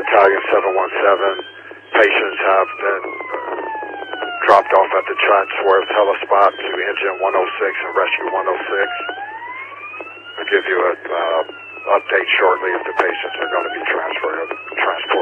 Battalion 717. Patients have been dropped off at the Transworth Telespot to Engine 106 and Rescue 106. I'll give you an update shortly if the patients are going to be transported